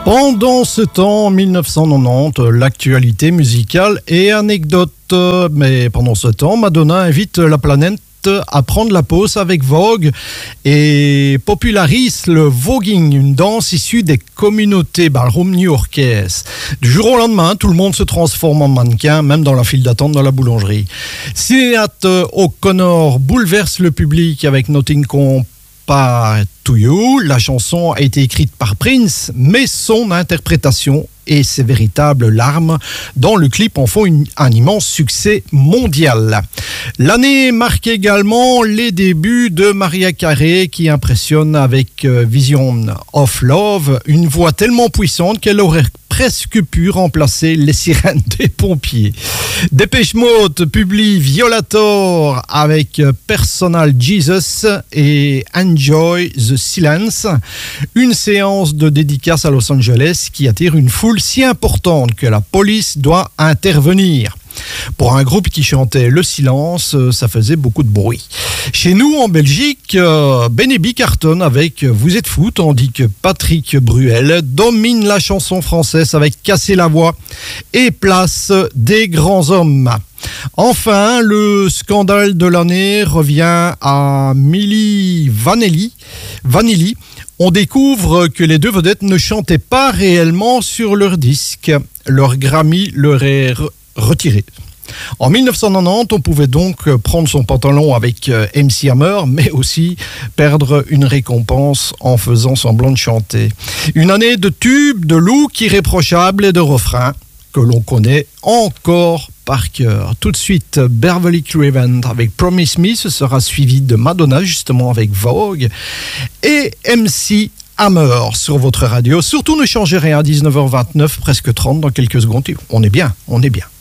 Pendant ce temps, en 1990, l'actualité musicale et anecdotes. Mais pendant ce temps, Madonna invite la planète à prendre la pause avec Vogue et popularise le voguing, une danse issue des communautés ballroom new-yorkaises. Du jour au lendemain, tout le monde se transforme en mannequin, même dans la file d'attente dans la boulangerie. Sinéad O'Connor bouleverse le public avec Nothing Compared to You. La chanson a été écrite par Prince, mais son interprétation et ses véritables larmes dans le clip en font un immense succès mondial. L'année marque également les débuts de Mariah Carey qui impressionne avec Vision of Love, une voix tellement puissante qu'elle aurait presque pu remplacer les sirènes des pompiers. Depeche Mode publie Violator avec Personal Jesus et Enjoy the Silence, une séance de dédicace à Los Angeles qui attire une foule si importante que la police doit intervenir. Pour un groupe qui chantait le silence, ça faisait beaucoup de bruit. Chez nous, en Belgique, Beneby cartonne avec Vous êtes fou, tandis que Patrick Bruel domine la chanson française avec Casser la voix et place des grands hommes. Enfin, le scandale de l'année revient à Milli Vanilli. On découvre que les deux vedettes ne chantaient pas réellement sur leur disque. Leur Grammy leur est retiré. En 1990, on pouvait donc prendre son pantalon avec MC Hammer, mais aussi perdre une récompense en faisant semblant de chanter. Une année de tubes, de looks irréprochables et de refrains que l'on connaît encore par cœur. Tout de suite, Beverly Craven avec Promise Me, ce sera suivi de Madonna justement avec Vogue et MC Hammer sur votre radio. Surtout ne changez rien, 19h29, presque 30 dans quelques secondes. On est bien.